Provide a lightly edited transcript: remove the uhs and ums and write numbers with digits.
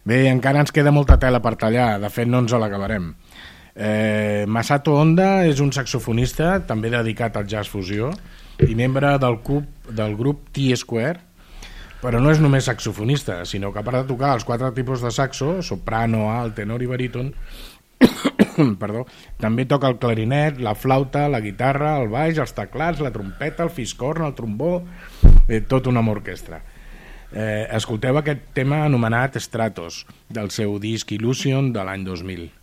Bé, encara ens queda molta tela per tallar, de fet no ens l'acabarem. Masato Honda és un saxofonista també dedicat al jazz fusió i membre del grup T-Square, però no és només saxofonista, sinó que a part de tocar els 4 tipus de saxo, soprano, alt, tenor i baríton, perdó, també toca el clarinet, la flauta, la guitarra, el baix, els teclats, la trompeta, el fiscorn, el trombó, tot una orquestra. Escolteu aquest tema anomenat Stratos, del seu disc Illusion de l'any 2000.